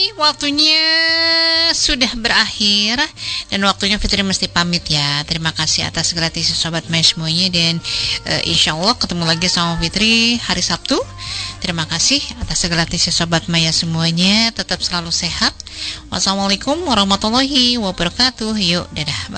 waktunya sudah berakhir dan waktunya Fitri mesti pamit ya. Terima kasih atas gratis Sobat Maya semuanya dan insya Allah ketemu lagi sama Fitri hari Sabtu. Terima kasih atas gratis Sobat Maya semuanya. Tetap selalu sehat. Wassalamualaikum warahmatullahi wabarakatuh. Yuk, dadah.